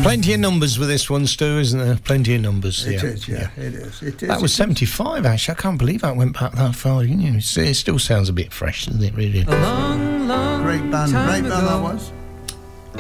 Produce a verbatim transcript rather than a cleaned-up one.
Plenty of numbers with this one, Stu, isn't there? Plenty of numbers. It yeah. is, yeah, yeah, it is. It is. That was seventy-five, actually. I can't believe that went back that far. You know, it still sounds a bit fresh, doesn't it, really? A long, long Great band, time great band ago, that was.